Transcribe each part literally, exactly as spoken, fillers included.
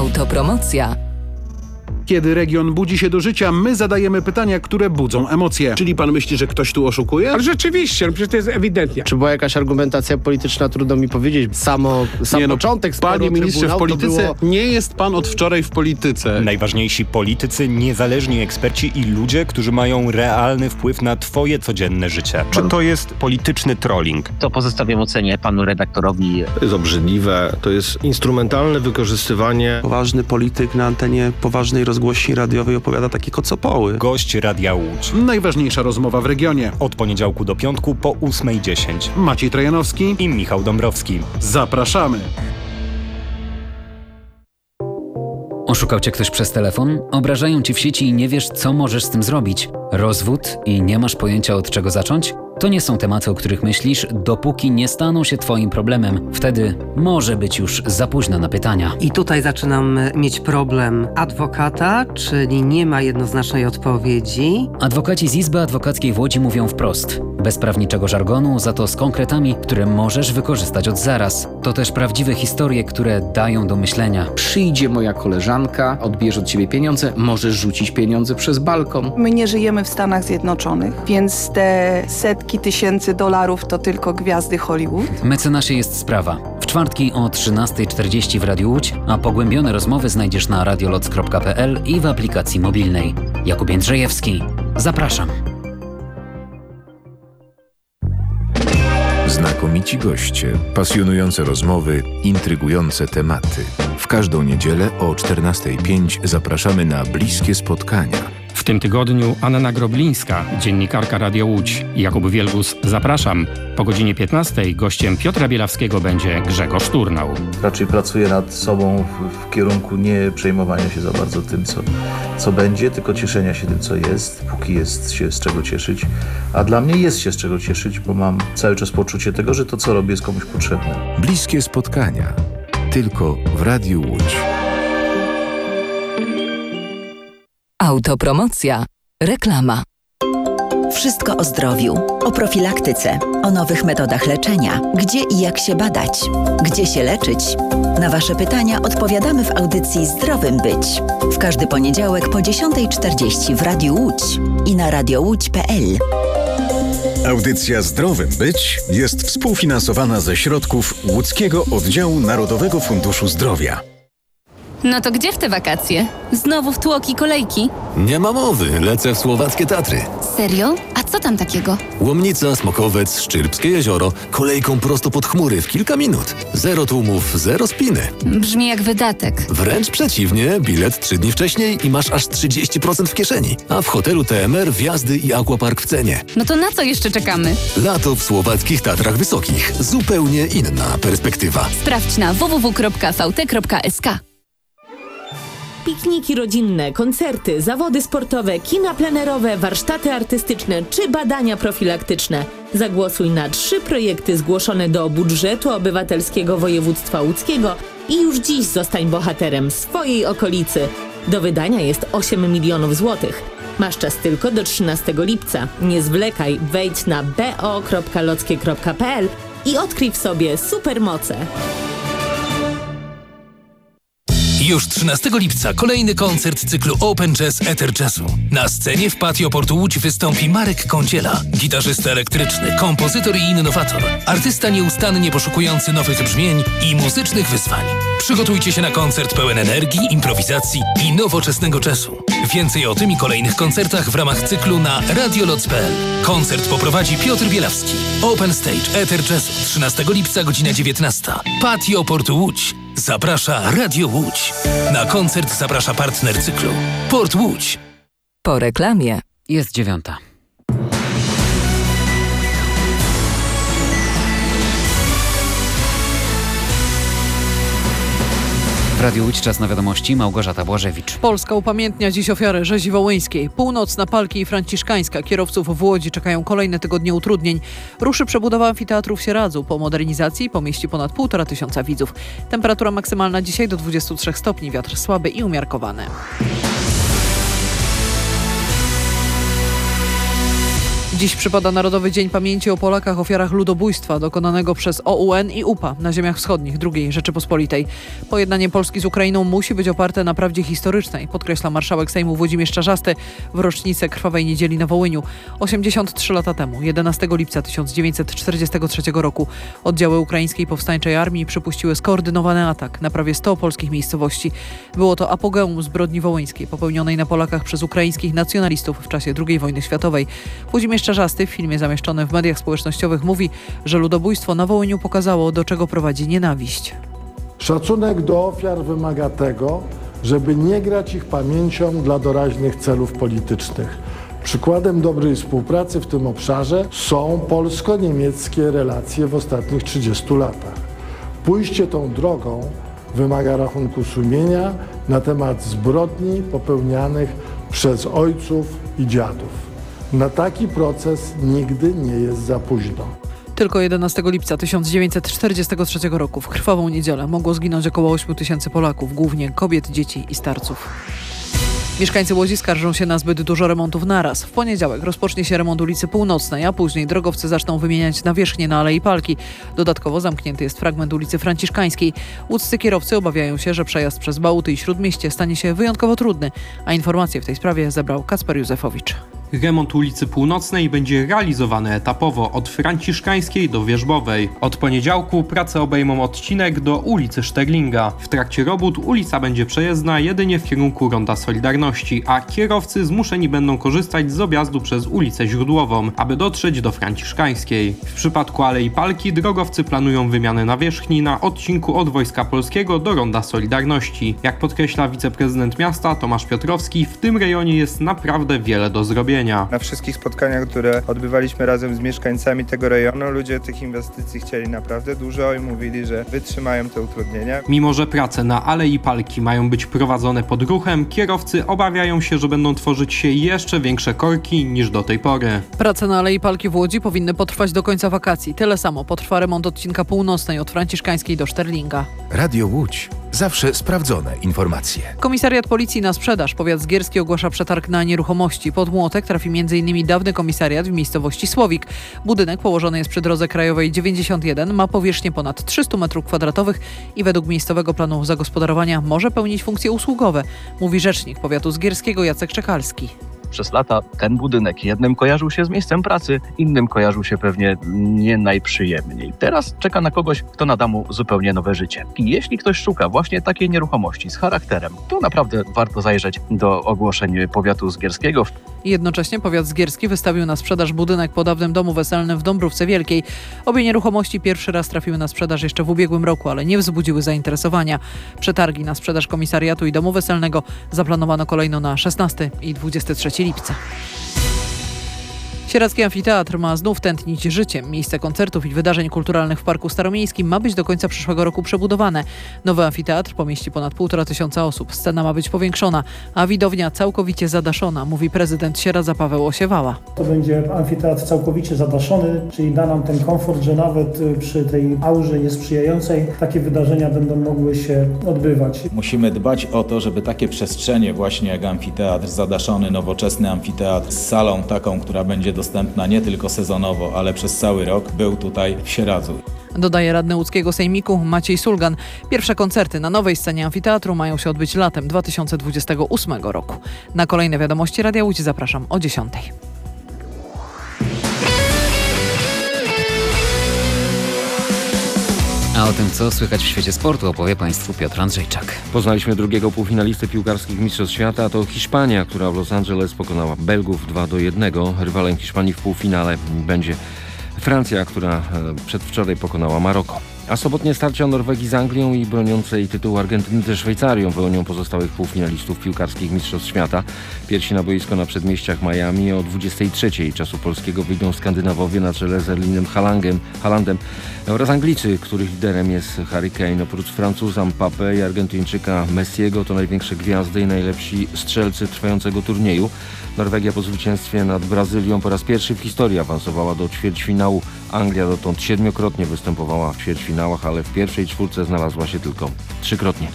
Autopromocja. Kiedy region budzi się do życia, my zadajemy pytania, które budzą emocje. Czyli pan myśli, że ktoś tu oszukuje? Ale rzeczywiście, no przecież to jest ewidentnie. Czy była jakaś argumentacja polityczna, trudno mi powiedzieć. Samo, sam Nie no, początek sporu, panie ministrze, w polityce było... nie jest pan od wczoraj w polityce. Najważniejsi politycy, niezależni eksperci i ludzie, którzy mają realny wpływ na twoje codzienne życie. Czy to jest polityczny trolling? To pozostawiam ocenie panu redaktorowi. To jest obrzydliwe, to jest instrumentalne wykorzystywanie. Poważny polityk na antenie poważnej rozgłośni radiowej opowiada takie kocopoły. Gość Radia Łódź. Najważniejsza rozmowa w regionie. Od poniedziałku do piątku po ósmej dziesięć. Maciej Trojanowski I Michał Dąbrowski. Zapraszamy. Oszukał cię ktoś przez telefon? Obrażają ci w sieci i nie wiesz, co możesz z tym zrobić? Rozwód i nie masz pojęcia, od czego zacząć? To nie są tematy, o których myślisz, dopóki nie staną się twoim problemem. Wtedy może być już za późno na pytania. I tutaj zaczynam mieć problem adwokata, czyli nie ma jednoznacznej odpowiedzi. Adwokaci z Izby Adwokackiej w Łodzi mówią wprost. Bez prawniczego żargonu, za to z konkretami, które możesz wykorzystać od zaraz. To też prawdziwe historie, które dają do myślenia. Przyjdzie moja koleżanka, odbierze od ciebie pieniądze, możesz rzucić pieniądze przez balkon. My nie żyjemy w Stanach Zjednoczonych, więc te setki tysięcy dolarów to tylko gwiazdy Hollywood. Mecenasie jest sprawa. W czwartki o trzynasta czterdzieści w Radiu Łódź, a pogłębione rozmowy znajdziesz na radioloc kropka p l i w aplikacji mobilnej. Jakub Jędrzejewski. Zapraszam. Znakomici goście, pasjonujące rozmowy, intrygujące tematy. W każdą niedzielę o czternasta pięć zapraszamy na bliskie spotkania. W tym tygodniu Anna Groblińska, dziennikarka Radia Łódź. Jakub Wielgus, zapraszam. Po godzinie piętnastej gościem Piotra Bielawskiego będzie Grzegorz Turnał. Raczej pracuję nad sobą w, w kierunku nie przejmowania się za bardzo tym, co, co będzie, tylko cieszenia się tym, co jest, póki jest się z czego cieszyć. A dla mnie jest się z czego cieszyć, bo mam cały czas poczucie tego, że to, co robię, jest komuś potrzebne. Bliskie spotkania. Tylko w Radiu Łódź. Autopromocja. Reklama. Wszystko o zdrowiu, o profilaktyce, o nowych metodach leczenia, gdzie i jak się badać, gdzie się leczyć. Na Wasze pytania odpowiadamy w audycji Zdrowym Być. W każdy poniedziałek po dziesiąta czterdzieści w Radiu Łódź i na radio łódź kropka p l. Audycja Zdrowym Być jest współfinansowana ze środków Łódzkiego Oddziału Narodowego Funduszu Zdrowia. No to gdzie w te wakacje? Znowu w tłoki kolejki? Nie ma mowy, lecę w słowackie Tatry. Serio? A co tam takiego? Łomnica, Smokowiec, Szczyrbskie jezioro, kolejką prosto pod chmury w kilka minut. Zero tłumów, zero spiny. Brzmi jak wydatek. Wręcz przeciwnie, bilet trzy dni wcześniej i masz aż trzydzieści procent w kieszeni. A w hotelu T M R wjazdy i aquapark w cenie. No to na co jeszcze czekamy? Lato w słowackich Tatrach Wysokich. Zupełnie inna perspektywa. Sprawdź na w w w kropka v t kropka s k. Pikniki rodzinne, koncerty, zawody sportowe, kina plenerowe, warsztaty artystyczne czy badania profilaktyczne. Zagłosuj na trzy projekty zgłoszone do budżetu obywatelskiego województwa łódzkiego i już dziś zostań bohaterem swojej okolicy. Do wydania jest osiem milionów złotych. Masz czas tylko do trzynastego lipca. Nie zwlekaj, wejdź na b o kropka lockie kropka p l i odkryj w sobie supermoce. Już trzynastego lipca kolejny koncert cyklu Open Jazz Ether Jazzu. Na scenie w Patio Portu Łódź wystąpi Marek Kądziela, gitarzysta elektryczny, kompozytor i innowator, artysta nieustannie poszukujący nowych brzmień i muzycznych wyzwań. Przygotujcie się na koncert pełen energii, improwizacji i nowoczesnego jazzu. Więcej o tym i kolejnych koncertach w ramach cyklu na radioloc kropka p l. Koncert poprowadzi Piotr Bielawski. Open Stage Ether Jazzu trzynastego lipca godzina dziewiętnasta. Patio Portu Łódź. Zaprasza Radio Łódź. Na koncert zaprasza partner cyklu Port Łódź. Po reklamie jest dziewiąta. W Radiu Łódź czas na wiadomości. Małgorzata Błażewicz. Polska upamiętnia dziś ofiary rzezi wołyńskiej. Północna, Palki i Franciszkańska. Kierowców w Łodzi czekają kolejne tygodnie utrudnień. Ruszy przebudowa amfiteatru w Sieradzu. Po modernizacji pomieści ponad półtora tysiąca widzów. Temperatura maksymalna dzisiaj do dwudziestu trzech stopni. Wiatr słaby i umiarkowany. Dziś przypada Narodowy Dzień Pamięci o Polakach ofiarach ludobójstwa dokonanego przez O U N i U P A na ziemiach wschodnich drugiej Rzeczypospolitej. Pojednanie Polski z Ukrainą musi być oparte na prawdzie historycznej, podkreśla marszałek Sejmu Włodzimierz Czarzasty w rocznicę Krwawej Niedzieli na Wołyniu. osiemdziesiąt trzy lata temu, jedenastego lipca tysiąc dziewięćset czterdziestego trzeciego roku, oddziały ukraińskiej powstańczej armii przypuściły skoordynowany atak na prawie sto polskich miejscowości. Było to apogeum zbrodni wołyńskiej popełnionej na Polakach przez ukraińskich nacjonalistów w czasie drugiej wojny światowej. Włodzimierz Czarzasty w filmie zamieszczonym w mediach społecznościowych mówi, że ludobójstwo na Wołyniu pokazało, do czego prowadzi nienawiść. Szacunek do ofiar wymaga tego, żeby nie grać ich pamięcią dla doraźnych celów politycznych. Przykładem dobrej współpracy w tym obszarze są polsko-niemieckie relacje w ostatnich trzydziestu latach. Pójście tą drogą wymaga rachunku sumienia na temat zbrodni popełnianych przez ojców i dziadów. Na taki proces nigdy nie jest za późno. Tylko jedenastego lipca tysiąc dziewięćset czterdziestego trzeciego roku w krwawą niedzielę mogło zginąć około ośmiu tysięcy Polaków, głównie kobiet, dzieci i starców. Mieszkańcy Łodzi skarżą się na zbyt dużo remontów naraz. W poniedziałek rozpocznie się remont ulicy Północnej, a później drogowcy zaczną wymieniać nawierzchnię na Alei Palki. Dodatkowo zamknięty jest fragment ulicy Franciszkańskiej. Łódzcy kierowcy obawiają się, że przejazd przez Bałty i Śródmieście stanie się wyjątkowo trudny, a informacje w tej sprawie zebrał Kacper Józefowicz. Remont ulicy Północnej będzie realizowany etapowo od Franciszkańskiej do Wierzbowej. Od poniedziałku prace obejmą odcinek do ulicy Szterlinga. W trakcie robót ulica będzie przejezdna jedynie w kierunku Ronda Solidarności, a kierowcy zmuszeni będą korzystać z objazdu przez ulicę Źródłową, aby dotrzeć do Franciszkańskiej. W przypadku Alei Palki drogowcy planują wymianę nawierzchni na odcinku od Wojska Polskiego do Ronda Solidarności. Jak podkreśla wiceprezydent miasta Tomasz Piotrowski, w tym rejonie jest naprawdę wiele do zrobienia. Na wszystkich spotkaniach, które odbywaliśmy razem z mieszkańcami tego rejonu, ludzie tych inwestycji chcieli naprawdę dużo i mówili, że wytrzymają te utrudnienia. Mimo że prace na Alei Palki mają być prowadzone pod ruchem, kierowcy obawiają się, że będą tworzyć się jeszcze większe korki niż do tej pory. Prace na Alei Palki w Łodzi powinny potrwać do końca wakacji. Tyle samo potrwa remont odcinka Północnej od Franciszkańskiej do Szterlinga. Radio Łódź. Zawsze sprawdzone informacje. Komisariat Policji na sprzedaż. Powiat zgierski ogłasza przetarg na nieruchomości. Pod młotek trafi między innymi dawny komisariat w miejscowości Słowik. Budynek położony jest przy drodze krajowej dziewięćdziesiąt jeden, ma powierzchnię ponad trzysta metrów kwadratowych i według miejscowego planu zagospodarowania może pełnić funkcje usługowe, mówi rzecznik powiatu zgierskiego Jacek Czekalski. Przez lata ten budynek jednym kojarzył się z miejscem pracy, innym kojarzył się pewnie nie najprzyjemniej. Teraz czeka na kogoś, kto nada mu zupełnie nowe życie. I jeśli ktoś szuka właśnie takiej nieruchomości z charakterem, to naprawdę warto zajrzeć do ogłoszeń powiatu zgierskiego. Jednocześnie powiat zgierski wystawił na sprzedaż budynek po dawnym domu weselnym w Dąbrówce Wielkiej. Obie nieruchomości pierwszy raz trafiły na sprzedaż jeszcze w ubiegłym roku, ale nie wzbudziły zainteresowania. Przetargi na sprzedaż komisariatu i domu weselnego zaplanowano kolejno na szesnastego i dwudziestego trzeciego lipca. Sieradzki Amfiteatr ma znów tętnić życiem. Miejsce koncertów i wydarzeń kulturalnych w Parku Staromiejskim ma być do końca przyszłego roku przebudowane. Nowy amfiteatr pomieści ponad półtora tysiąca osób. Scena ma być powiększona, a widownia całkowicie zadaszona, mówi prezydent Sieradza Paweł Osiewała. To będzie amfiteatr całkowicie zadaszony, czyli da nam ten komfort, że nawet przy tej aurze niesprzyjającej takie wydarzenia będą mogły się odbywać. Musimy dbać o to, żeby takie przestrzenie właśnie jak amfiteatr zadaszony, nowoczesny amfiteatr z salą taką, która będzie dostępna nie tylko sezonowo, ale przez cały rok, był tutaj w Sieradzu. Dodaje radny łódzkiego sejmiku Maciej Sulgan. Pierwsze koncerty na nowej scenie amfiteatru mają się odbyć latem dwa tysiące dwudziestego ósmego roku. Na kolejne wiadomości Radia Łódź zapraszam o dziesiątej. A o tym, co słychać w świecie sportu, opowie Państwu Piotr Andrzejczak. Poznaliśmy drugiego półfinalisty piłkarskich Mistrzostw Świata. To Hiszpania, która w Los Angeles pokonała Belgów dwa do jednego. Rywalem Hiszpanii w półfinale będzie Francja, która przedwczoraj pokonała Maroko. A sobotnie starcia Norwegii z Anglią i broniącej tytułu Argentyny ze Szwajcarią wyłonią pozostałych półfinalistów piłkarskich Mistrzostw Świata. Pierwsi na boisko na przedmieściach Miami o dwudziestej trzeciej czasu polskiego wyjdą Skandynawowie na czele z Erlingiem Haalandem, Haalandem oraz Anglicy, których liderem jest Harry Kane. Oprócz Francuza Mbappé i Argentyńczyka Messiego to największe gwiazdy i najlepsi strzelcy trwającego turnieju. Norwegia po zwycięstwie nad Brazylią po raz pierwszy w historii awansowała do ćwierćfinału. Anglia dotąd siedmiokrotnie występowała w ćwierćfinałach, ale w pierwszej czwórce znalazła się tylko trzykrotnie.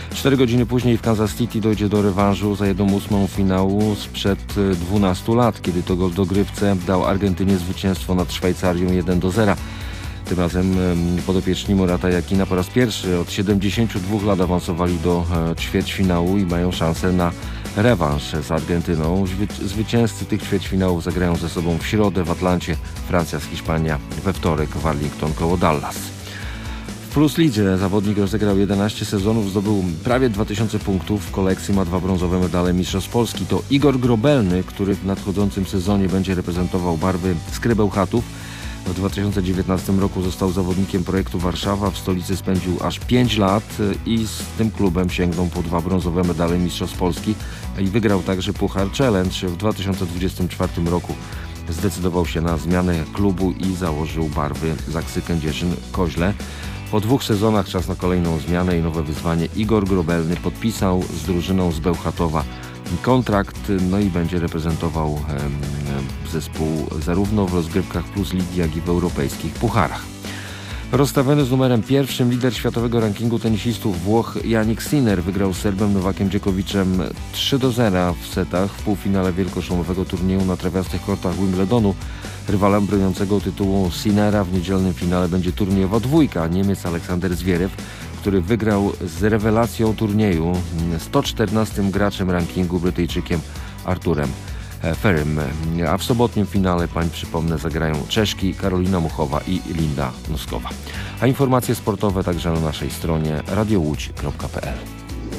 Cztery godziny później w Kansas City dojdzie do rewanżu za jedną ósmą finału sprzed dwunastu lat, kiedy to gol w dogrywce dał Argentynie zwycięstwo nad Szwajcarią jeden do zera. Tym razem podopieczni Murata Yakina po raz pierwszy od siedemdziesięciu dwóch lat awansowali do ćwierćfinału i mają szansę na rewanż z Argentyną. Zwycięzcy tych ćwierćfinałów zagrają ze sobą w środę w Atlancie, Francja z Hiszpania we wtorek w Arlington koło Dallas. W Plus Lidze zawodnik rozegrał jedenaście sezonów, zdobył prawie dwa tysiące punktów, w kolekcji ma dwa brązowe medale Mistrzostw Polski. To Igor Grobelny, który w nadchodzącym sezonie będzie reprezentował barwy Skrybełchatów. W dwa tysiące dziewiętnastym roku został zawodnikiem projektu Warszawa. W stolicy spędził aż pięć lat i z tym klubem sięgnął po dwa brązowe medale Mistrzostw Polski i wygrał także Puchar Challenge. W dwa tysiące dwudziestym czwartym roku zdecydował się na zmianę klubu i założył barwy Zaksy Kędzierzyn-Koźle. Po dwóch sezonach czas na kolejną zmianę i nowe wyzwanie. Igor Grobelny podpisał z drużyną z Bełchatowa kontrakt, no i będzie reprezentował zespół zarówno w rozgrywkach Plus Ligi, jak i w europejskich pucharach. Rozstawiony z numerem pierwszym lider światowego rankingu tenisistów Włoch Jannik Sinner wygrał z Serbem Nowakiem Dżokowiczem trzy do zera w setach w półfinale wielkoszumowego turnieju na trawiastych kortach Wimbledonu. Rywalem broniącego tytułu Sinnera w niedzielnym finale będzie turniejowa dwójka, Niemiec Aleksander Zwierew, który wygrał z rewelacją turnieju sto czternastym graczem rankingu Brytyjczykiem Arturem Ferrym. A w sobotnim finale, pań przypomnę, zagrają Czeszki Karolina Muchowa i Linda Noskowa. A informacje sportowe także na naszej stronie radio łódź kropka p l.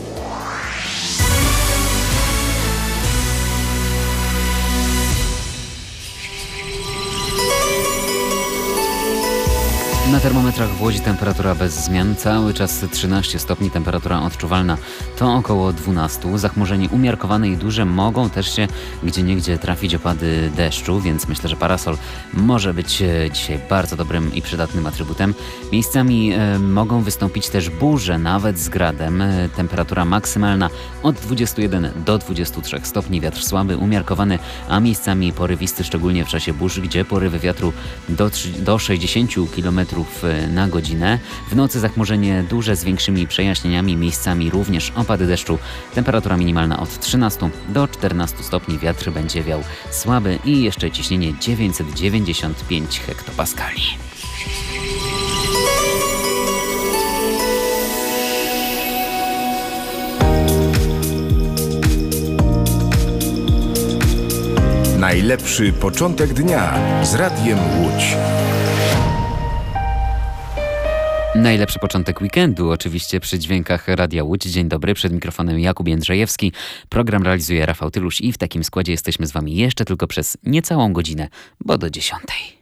Na termometrach w Łodzi temperatura bez zmian, cały czas trzynaście stopni, temperatura odczuwalna to około dwanaście. Zachmurzenie umiarkowane i duże, mogą też się gdzieniegdzie trafić opady deszczu, więc myślę, że parasol może być dzisiaj bardzo dobrym i przydatnym atrybutem. Miejscami e, mogą wystąpić też burze, nawet z gradem. Temperatura maksymalna od dwudziestu jeden do dwudziestu trzech stopni, wiatr słaby, umiarkowany, a miejscami porywisty, szczególnie w czasie burz, gdzie porywy wiatru do, do sześćdziesięciu kilometrów na godzinę. W nocy zachmurzenie duże z większymi przejaśnieniami, miejscami również opady deszczu. Temperatura minimalna od trzynastu do czternastu stopni. Wiatr będzie wiał słaby i jeszcze ciśnienie dziewięćset dziewięćdziesiąt pięć hektopaskali. Najlepszy początek dnia z Radiem Łódź. Najlepszy początek weekendu oczywiście przy dźwiękach Radia Łódź. Dzień dobry, przed mikrofonem Jakub Jędrzejewski. Program realizuje Rafał Tylusz i w takim składzie jesteśmy z Wami jeszcze tylko przez niecałą godzinę, bo do dziesiątej.